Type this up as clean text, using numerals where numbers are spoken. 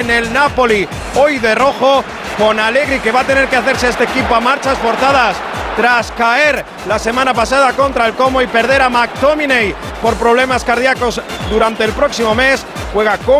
en el Napoli, hoy de rojo, con Allegri, que va a tener que hacerse este equipo a marchas forzadas tras caer la semana pasada contra el Como y perder a McTominay por problemas cardíacos durante el próximo mes. Juega con